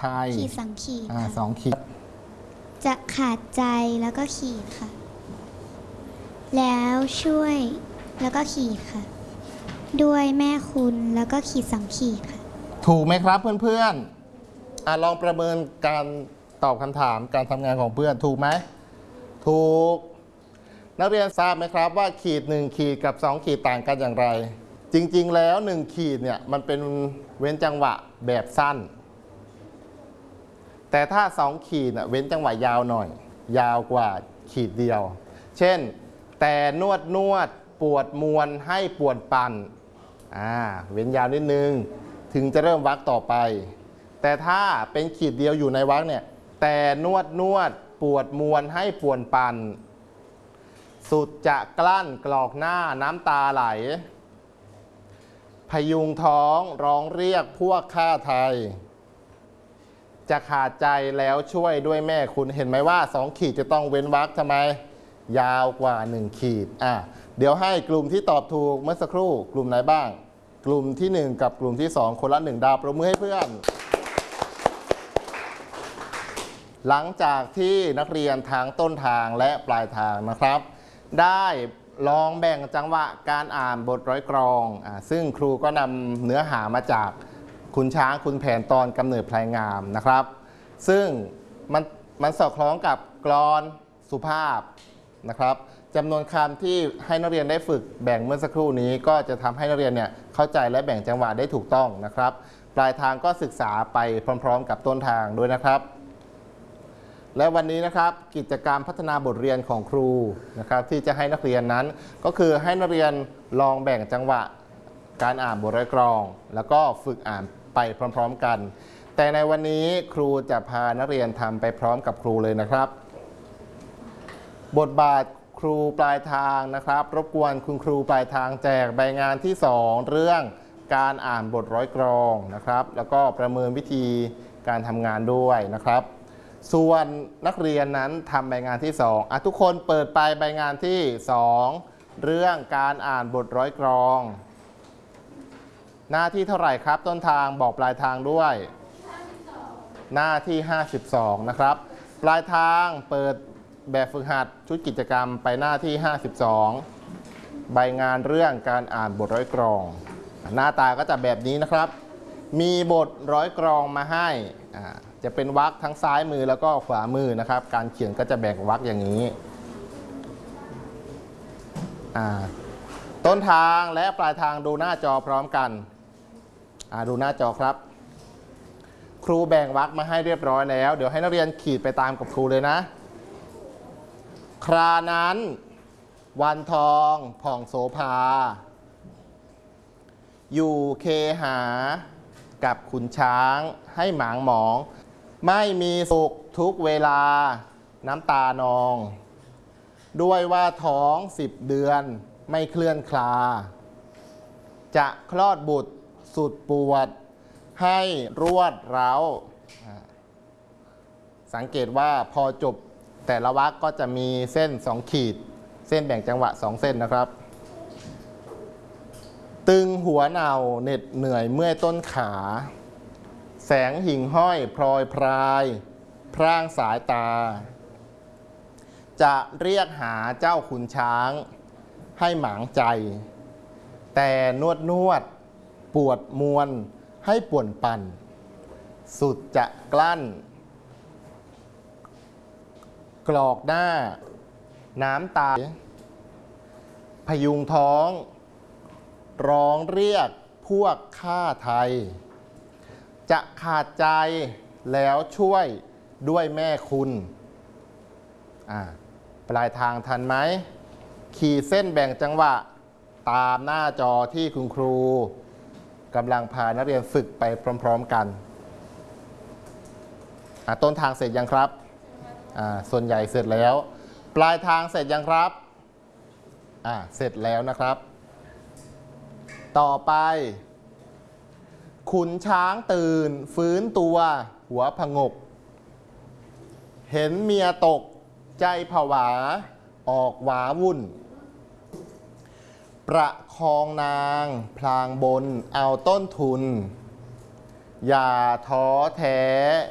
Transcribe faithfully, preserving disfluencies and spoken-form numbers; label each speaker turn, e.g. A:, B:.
A: ไทย
B: ขีดสองขีด
A: สองขีด
B: จะขาดใจแล้วก็ขีดค่ะแล้วช่วยแล้วก็ขีดค่ะด้วยแม่คุณแล้วก็ขีดสองขีดค่ะ
A: ถูกไหมครับเพื่อนๆอ่ะลองประเมินการตอบคำถามการทำงานของเพื่อนถูกไหมถูกนักเรียนทราบไหมครับว่าขีดหนึ่งขีดกับสองขีดต่างกันอย่างไรจริงๆแล้วหนึ่งขีดเนี่ยมันเป็นเว้นจังหวะแบบสั้นแต่ถ้าสองขีดเว้นจังหวะยาวหน่อยยาวกว่าขีดเดียวเช่นแต่นวดนวดปวดมวนให้ปวดปั่นอ่าเว้นยาวนิดนึงถึงจะเริ่มวรรคต่อไปแต่ถ้าเป็นขีดเดียวอยู่ในวรรคเนี่ยแต่นวดนวดปวดมวนให้ปวดปั่นสุดจะกลั้นกรอกหน้าน้ำตาไหลพยุงท้องร้องเรียกพวกข้าไทยจะขาดใจแล้วช่วยด้วยแม่คุณเห็นไหมว่าสองขีดจะต้องเว้นวรรคทำไมยาวกว่าหนึ่งขีดอ่ะเดี๋ยวให้กลุ่มที่ตอบถูกเมื่อสักครู่กลุ่มไหนบ้างกลุ่มที่หนึ่งกับกลุ่มที่สองคนละหนึ่งดาวประมือให้เพื่อนหลังจากที่นักเรียนทางต้นทางและปลายทางนะครับได้ลองแบ่งจังหวะการอ่านบทร้อยกรองอ่าซึ่งครูก็นำเนื้อหามาจากขุนช้างขุนแผนตอนกำเนิดพลายงามนะครับซึ่งมันมันสอดคล้องกับกลอนสุภาพนะครับจำนวนคำที่ให้นักเรียนได้ฝึกแบ่งเมื่อสักครู่นี้ก็จะทำให้นักเรียนเนี่ยเข้าใจและแบ่งจังหวะได้ถูกต้องนะครับปลายทางก็ศึกษาไปพร้อมๆกับต้นทางด้วยนะครับและวันนี้นะครับกิจกรรมพัฒนาบทเรียนของครูนะครับที่จะให้นักเรียนนั้นก็คือให้นักเรียนลองแบ่งจังหวะการอ่านบทร้อยกรองแล้วก็ฝึกอ่านไปพร้อมๆกันแต่ในวันนี้ครูจะพานักเรียนทำไปพร้อมกับครูเลยนะครับบทบาทครูปลายทางนะครับรบกวนคุณครูปลายทางแจกใบงานที่สองเรื่องการอ่านบทร้อยกรองนะครับแล้วก็ประเมินวิธีการทำงานด้วยนะครับส่วนนักเรียนนั้นทำใบงานที่สองอ่ะทุกคนเปิดไปใบงานที่สองเรื่องการอ่านบทร้อยกรองหน้าที่เท่าไหร่ครับต้นทางบอกปลายทางด้วยหน้าที่ห้าสิบสองนะครับปลายทางเปิดแบบฝึกหัดชุดกิจกรรมไปหน้าที่ห้าสิบสองใบงานเรื่องการอ่านบทร้อยกรองหน้าตาก็จะแบบนี้นะครับมีบทร้อยกรองมาให้จะเป็นวรรคทั้งซ้ายมือแล้วก็ขวามือนะครับการเขียนก็จะแบ่งวรรคอย่างนี้ต้นทางและปลายทางดูหน้าจอพร้อมกันดูหน้าจอครับครูแบ่งวรรคมาให้เรียบร้อยแล้วเดี๋ยวให้นักเรียนขีดไปตามกับครูเลยนะครานั้นวันทองผ่องโสภาอยู่เคหากับขุนช้างให้หมางหมองไม่มีสุขทุกเวลาน้ำตานองด้วยว่าท้องสิบเดือนไม่เคลื่อนคลาจะคลอดบุตรสุดปวดให้รวดร้าวสังเกตว่าพอจบแต่ละวรรคก็จะมีเส้นสองขีดเส้นแบ่งจังหวะสองเส้นนะครับตึงหัวเน่าเหน็ดเหนื่อยเมื่อยต้นขาแสงหิ่งห้อยพลอยพรายพร่างสายตาจะเรียกหาเจ้าขุนช้างให้หมางใจแต่นวดนวดปวดมวนให้ป่วนปั่นสุดจะกลั้นกรอกหน้าน้ำตาพยุงท้องร้องเรียกพวกข้าไทยจะขาดใจแล้วช่วยด้วยแม่คุณปลายทางทันไหมขีดเส้นแบ่งจังหวะตามหน้าจอที่คุณครูกำลังพานักเรียนฝึกไปพร้อมๆกันต้นทางเสร็จยังครับส่วนใหญ่เสร็จแล้วปลายทางเสร็จยังครับเสร็จแล้วนะครับต่อไปขุนช้างตื่นฟื้นตัวหัวผงกเห็นเมียตกใจผวาออกหวาวุ่นประคองนางพลางบนเอาต้นทุนอย่าท้อแท้